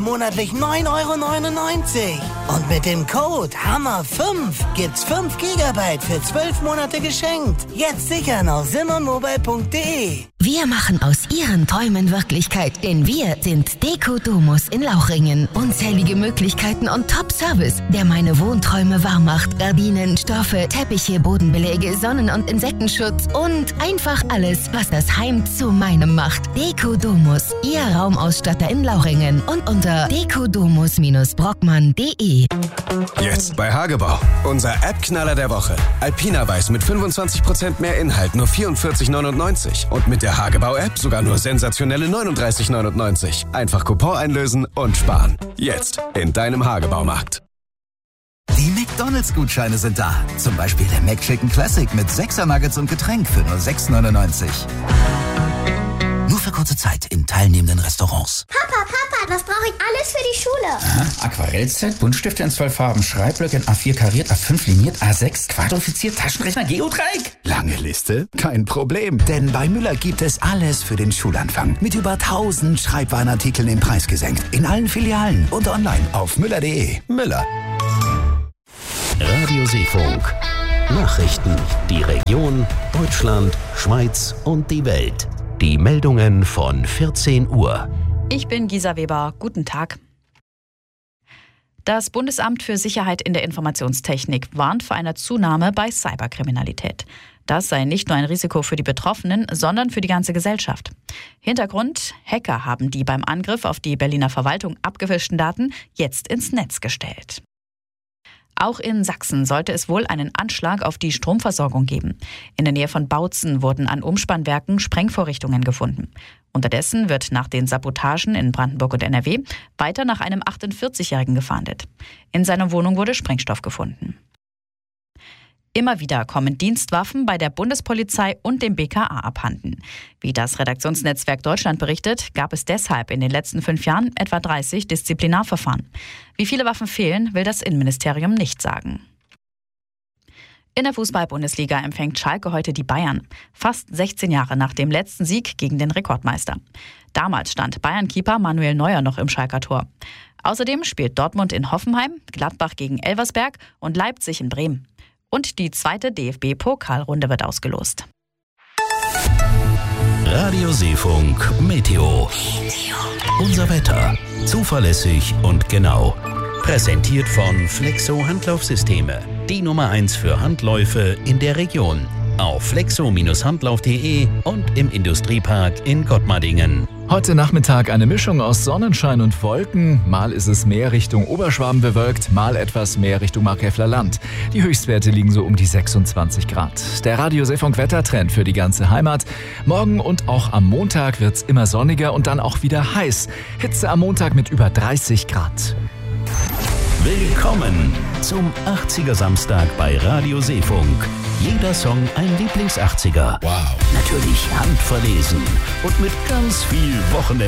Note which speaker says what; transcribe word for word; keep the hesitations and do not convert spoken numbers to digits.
Speaker 1: monatlich neun Euro neunundneunzig. Und mit dem Code Hammer fünf gibt's fünf Gigabyte für zwölf Monate geschenkt. Jetzt sichern auf simmermobile punkt de.
Speaker 2: Wir machen aus Ihren Träumen Wirklichkeit, denn wir sind Deko Domus in Lauchringen. Unzählige Möglichkeiten und Top-Service, der meine Wohnträume wahr macht. Gardinen, Stoffe, Teppiche, Bodenbeläge, Sonnen- und Insektenschutz und einfach alles, was das Heim zu meinem macht. Deko Domus, Ihr Raumausstatter in Lauchringen und unter dekodomus Bindestrich brockmann punkt de.
Speaker 3: Jetzt bei Hagebau. Unser App-Knaller der Woche. Alpina Weiß mit fünfundzwanzig Prozent mehr Inhalt, nur vierundvierzig neunundneunzig. Und mit der Hagebau-App sogar nur sensationelle neununddreißig neunundneunzig. Einfach Coupon einlösen und sparen. Jetzt in deinem Hagebaumarkt.
Speaker 4: Die McDonalds-Gutscheine sind da. Zum Beispiel der McChicken Classic mit sechser Nuggets und Getränk für nur sechs neunundneunzig. Nur für kurze Zeit in teilnehmenden Restaurants.
Speaker 5: Papa, Papa, was brauche ich alles für die Schule?
Speaker 6: Aha, Aquarellset, Buntstifte in zwölf Farben, Schreibblöcke in A vier kariert, A fünf liniert, A sechs quadrifiziert, Taschenrechner, Geodreieck.
Speaker 4: Lange Liste? Kein Problem, denn bei Müller gibt es alles für den Schulanfang. Mit über tausend Schreibwarenartikeln den Preis gesenkt. In allen Filialen und online auf müller punkt de. Müller.
Speaker 7: Radio Seefunk. Nachrichten. Die Region, Deutschland, Schweiz und die Welt. Die Meldungen von vierzehn Uhr.
Speaker 8: Ich bin Gisa Weber. Guten Tag. Das Bundesamt für Sicherheit in der Informationstechnik warnt vor einer Zunahme bei Cyberkriminalität. Das sei nicht nur ein Risiko für die Betroffenen, sondern für die ganze Gesellschaft. Hintergrund: Hacker haben die beim Angriff auf die Berliner Verwaltung abgefischten Daten jetzt ins Netz gestellt. Auch in Sachsen sollte es wohl einen Anschlag auf die Stromversorgung geben. In der Nähe von Bautzen wurden an Umspannwerken Sprengvorrichtungen gefunden. Unterdessen wird nach den Sabotagen in Brandenburg und N R W weiter nach einem achtundvierzigjährigen gefahndet. In seiner Wohnung wurde Sprengstoff gefunden. Immer wieder kommen Dienstwaffen bei der Bundespolizei und dem B K A abhanden. Wie das Redaktionsnetzwerk Deutschland berichtet, gab es deshalb in den letzten fünf Jahren etwa dreißig Disziplinarverfahren. Wie viele Waffen fehlen, will das Innenministerium nicht sagen. In der Fußball-Bundesliga empfängt Schalke heute die Bayern. Fast sechzehn Jahre nach dem letzten Sieg gegen den Rekordmeister. Damals stand Bayern-Keeper Manuel Neuer noch im Schalker Tor. Außerdem spielt Dortmund in Hoffenheim, Gladbach gegen Elversberg und Leipzig in Bremen. Und die zweite D F B-Pokalrunde wird ausgelost.
Speaker 7: Radio Seefunk Meteo. Unser Wetter. Zuverlässig und genau. Präsentiert von Flexo Handlaufsysteme. Die Nummer eins für Handläufe in der Region. Auf flexo Handlauf punkt de und im Industriepark in Gottmardingen.
Speaker 9: Heute Nachmittag eine Mischung aus Sonnenschein und Wolken. Mal ist es mehr Richtung Oberschwaben bewölkt, mal etwas mehr Richtung Markgräfler Land. Die Höchstwerte liegen so um die sechsundzwanzig Grad. Der Radio Seefunk Wettertrend für die ganze Heimat. Morgen und auch am Montag wird's immer sonniger und dann auch wieder heiß. Hitze am Montag mit über dreißig Grad.
Speaker 7: Willkommen zum achtziger Samstag bei Radio Seefunk. Jeder Song ein Lieblings-achtziger. Wow. Natürlich handverlesen und mit ganz viel Wochenende.